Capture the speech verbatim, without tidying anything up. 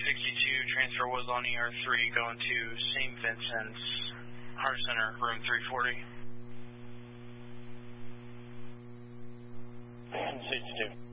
sixty-two, transfer was on E R three, going to Saint Vincent's, Heart Center, room three forty. sixty-two.